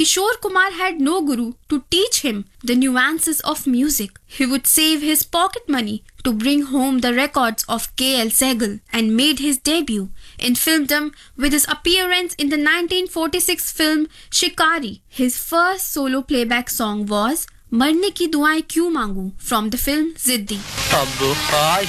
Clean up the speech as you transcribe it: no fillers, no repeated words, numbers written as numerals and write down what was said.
Kishore Kumar had no guru to teach him the nuances of music. He would save his pocket money to bring home the records of K.L. Sehgal and made his debut in filmdom with his appearance in the 1946 film Shikari. His first solo playback song was मरने की दुआएं क्यों मांगूं from the film Ziddi.